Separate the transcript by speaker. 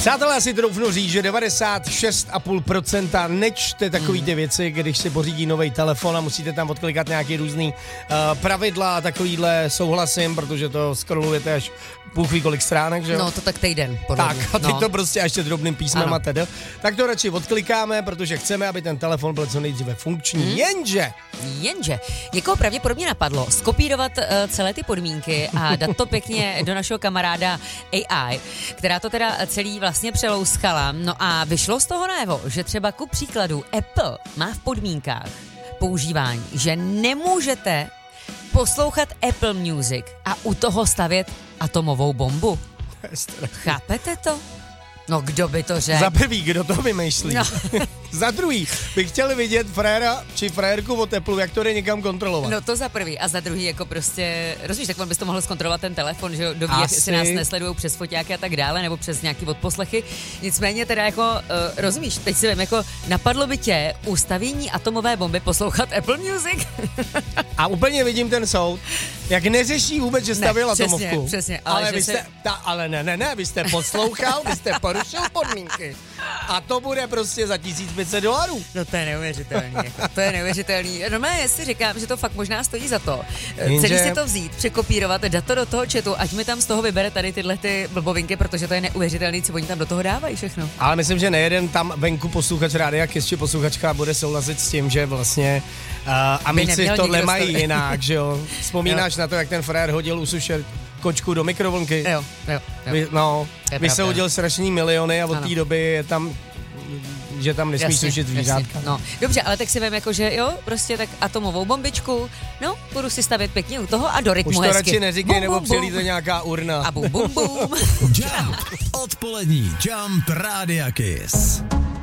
Speaker 1: Přátelé, si troufnu říct, že 96,5% nečte takový ty věci, když si pořídí nový telefon a musíte tam odklikat nějaký různý pravidla, takovýhle souhlasím, protože to scrollujete až Bůh ví kolik stránek, že jo?
Speaker 2: No, to tak týden, podle mě.
Speaker 1: Tak, a teď to prostě ještě drobným písmem a tedy. Tak to radši odklikáme, protože chceme, aby ten telefon byl co nejdříve funkční. Jenže,
Speaker 2: někoho pravděpodobně napadlo skopírovat celé ty podmínky a dát to pěkně do našeho kamaráda AI, která to teda celý vlastně přelouskala. No a vyšlo z toho najevo, že třeba ku příkladu Apple má v podmínkách používání, že nemůžete poslouchat Apple Music a u toho stavět atomovou bombu. Chápete to? No, kdo by to řekl?
Speaker 1: Za prvý, kdo to vymýšlí?
Speaker 2: No.
Speaker 1: Za druhý, bych chtěl vidět fréra či frérku od Apple, jak to jde někam kontrolovat.
Speaker 2: No to za prvý. A za druhý, jako prostě, rozumíš, tak on bys to mohl zkontrolovat ten telefon, že jo, doví, jak si nás nesledujou přes foťáky a tak dále, nebo přes nějaký odposlechy. Nicméně teda jako, rozumíš, teď si vím, jako napadlo by tě ustavění atomové bomby poslouchat Apple Music?
Speaker 1: A úplně vidím ten soud, jak neřeší vůbec, že stavěl atomovku.
Speaker 2: Přesně.
Speaker 1: Ale vy jste, vy jste poslouchal, vy jste porušil podmínky. A to bude prostě za $1500.
Speaker 2: No to je neuvěřitelný. Jako. To je neuvěřitelný. Normálně si říkám, že to fakt možná stojí za to. Celý si to vzít, překopírovat, dát to do toho chatu, ať mi tam z toho vybere tady tyhle ty blbovinky, protože to je neuvěřitelný, co oni tam do toho dávají všechno.
Speaker 1: Ale myslím, že nejeden tam venku posluchač Rádia Kiss či posluchačka bude souhlasit s tím, že vlastně amici tohle mají jinak, že jo? Vzpomínáš na to, jak ten frér hodil usušet kočku do mikrovlnky?
Speaker 2: Jo.
Speaker 1: Vy se hodil strašný miliony a od té doby je tam, že tam nesmí sušit zvířátka.
Speaker 2: No, dobře, ale tak si vem jako, že jo, prostě tak atomovou bombičku, no, budu si stavět pěkně u toho a do rytmu hezky.
Speaker 1: Už to radši neříkej, nebo přilíte nějaká urna.
Speaker 2: A bum, bum, bum.
Speaker 3: Jump, odpolední Jump Rádia Kiss.